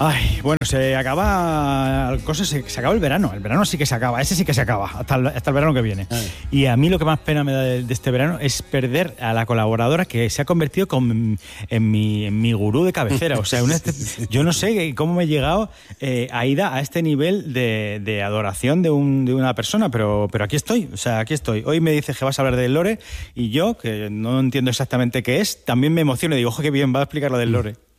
Ay, bueno, se acaba el verano. El verano sí que se acaba, ese sí que se acaba, hasta el verano que viene. Y a mí lo que más pena me da de este verano es perder a la colaboradora que se ha convertido en mi gurú de cabecera. O sea, yo no sé cómo me he llegado, Aida, a este nivel de adoración de una persona, pero aquí estoy. O sea, aquí estoy. Hoy me dices que vas a hablar del lore y yo, que no entiendo exactamente qué es, también me emociono y digo, ojo, qué bien va a explicar lo del lore.